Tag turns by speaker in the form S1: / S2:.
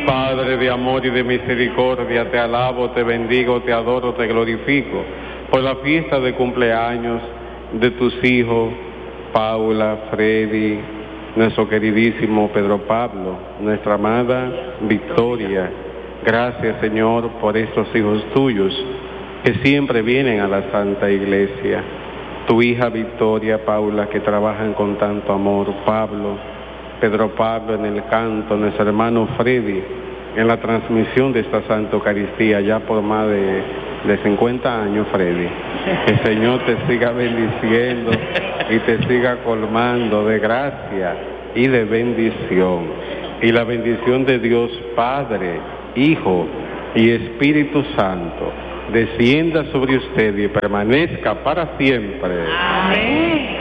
S1: Padre de amor y de misericordia, te alabo, te bendigo, te adoro, te glorifico por la fiesta de cumpleaños de tus hijos, Paula, Freddy, nuestro queridísimo Pedro Pablo, nuestra amada Victoria. Gracias, Señor, por estos hijos tuyos que siempre vienen a la Santa Iglesia. Tu hija Victoria, Paula, que trabajan con tanto amor, Pablo, Pedro Pablo en el canto, nuestro hermano Freddy en la transmisión de esta Santa Eucaristía, ya por más de 50 años, Freddy. Que el Señor te siga bendiciendo y te siga colmando de gracia y de bendición. Y la bendición de Dios Padre, Hijo y Espíritu Santo descienda sobre usted y permanezca para siempre.
S2: Amén.